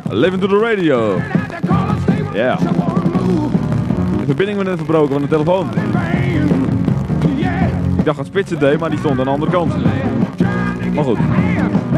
Living to the radio. Ja. De verbinding werd net verbroken van de telefoon. Ik dacht dat Spits het deed, maar die stond aan de andere kant. Maar goed.